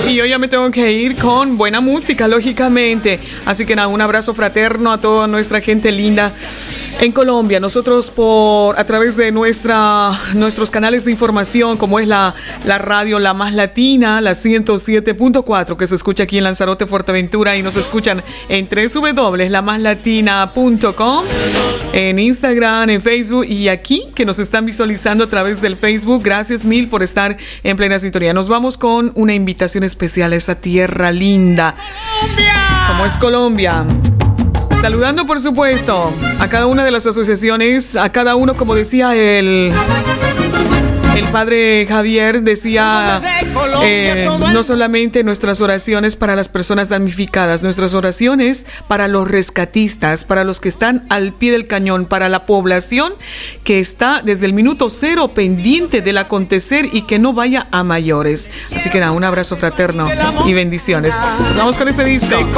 Y yo ya me tengo que ir con buena música, lógicamente. Así que nada, un abrazo fraterno a toda nuestra gente linda en Colombia. Nosotros a través de nuestros canales de información, como es la radio La Más Latina, la 107.4, que se escucha aquí en Lanzarote, Fuerteventura, y nos escuchan en www.lamaslatina.com, en Instagram, en Facebook, y aquí que nos están visualizando a través del Facebook. Gracias mil por estar en plena sintonía. Nos vamos con una invitación especial a esa tierra linda, como es Colombia. Saludando, por supuesto, a cada una de las asociaciones, a cada uno, como decía el padre Javier, decía, no solamente nuestras oraciones para las personas damnificadas, nuestras oraciones para los rescatistas, para los que están al pie del cañón, para la población que está desde el minuto cero pendiente del acontecer y que no vaya a mayores. Así que nada, un abrazo fraterno y bendiciones. Nos vamos con este disco.